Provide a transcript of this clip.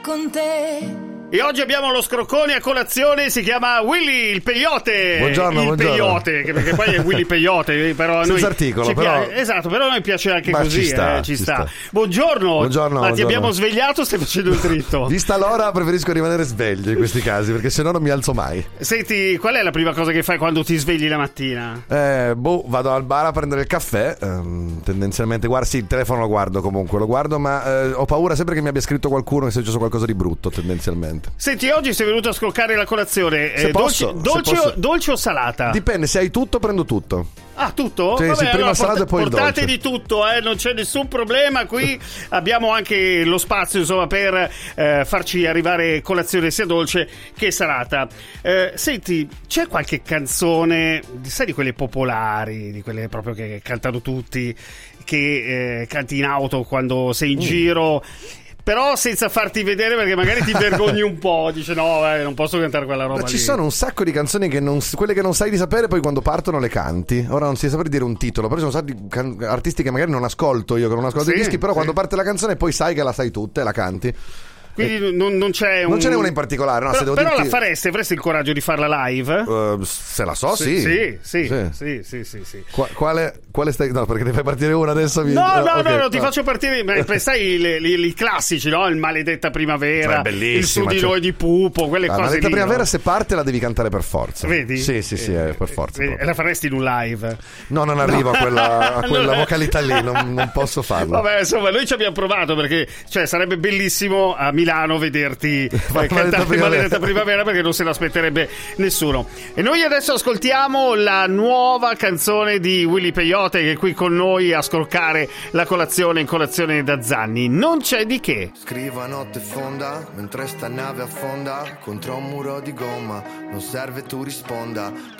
con te. E oggi abbiamo lo scroccone a colazione, si chiama Willy il Peyote. Buongiorno. Peyote, perché poi è Willy Peyote, però senza articolo, però. Esatto, però a noi piace anche Ma così, ci sta. Buongiorno. Ma ti buongiorno. abbiamo svegliato o stai facendo il dritto? Vista l'ora preferisco rimanere sveglio in questi casi, perché sennò non mi alzo mai. Senti, qual è la prima cosa che fai quando ti svegli la mattina? Vado al bar a prendere il caffè, tendenzialmente sì, il telefono lo guardo, ma ho paura sempre che mi abbia scritto qualcuno che sia successo qualcosa di brutto, tendenzialmente. Senti, oggi sei venuto a scroccare la colazione. Dolce o salata? Dipende, se hai tutto prendo tutto. Ah, tutto? Sì, Vabbè, prima salata e poi il dolce. Portate di tutto, non c'è nessun problema. Qui abbiamo anche lo spazio, insomma, per farci arrivare colazione sia dolce che salata. Senti, c'è qualche canzone, sai, di quelle popolari, di quelle proprio che cantano tutti, che canti in auto quando sei in giro, però senza farti vedere perché magari ti vergogni un po', dice no, non posso cantare quella roba lì. Ci sono un sacco di canzoni quelle che non sai di sapere, poi quando partono le canti. Ora non si sapere dire un titolo, però ci sono un sacco di artisti che magari non ascolto io, che non ascolto i dischi, però quando parte la canzone poi sai che la sai tutta e la canti. Quindi non c'è non ce n'è una in particolare, no? Però la faresti, avresti il coraggio di farla live? Se la so, sì. Sì. Quale stai? No, perché ne fai partire una adesso? No, ti faccio partire. Sai i classici, no? Il Maledetta Primavera, il Su di noi di Pupo, quelle cose. La Maledetta Primavera, no? se parte la devi cantare per forza. Vedi? Sì, è per forza. E la faresti in un live? No, non arrivo a quella vocalità lì, non posso farlo. Vabbè, insomma, noi ci abbiamo provato perché sarebbe bellissimo a Milano vederti cantare Maledetta Primavera, perché non se l'aspetterebbe nessuno. E noi adesso ascoltiamo la nuova canzone di Willy Peyote, che è qui con noi a scroccare la colazione in Colazione da Zanni. Non c'è di che. Scrivo a notte fonda mentre sta nave affonda contro un muro di gomma, non serve tu risponda.